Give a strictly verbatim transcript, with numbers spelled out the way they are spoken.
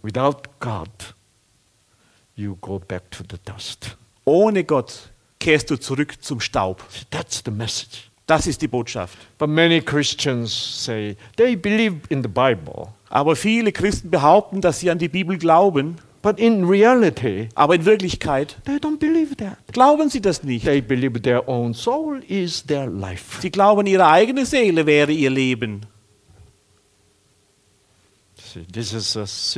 Without God, you go back to the dust. Ohne Gott kehrst du zurück zum Staub. That's the message. Das ist die Botschaft. But many Christians say they believe in the Bible, Aber viele Christen behaupten, dass sie an die Bibel glauben, but in reality, aber in Wirklichkeit they don't believe that. glauben sie das nicht. They believe their own soul is their life. Sie glauben, ihre eigene Seele wäre ihr Leben. See, this is a